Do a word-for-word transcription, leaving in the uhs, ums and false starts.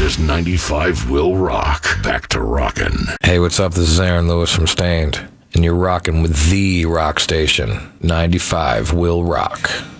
is ninety-five Will Rock. Back to rockin'. Hey, what's up? This is Aaron Lewis from Stained, and you're rocking with the rock station, ninety-five Will Rock.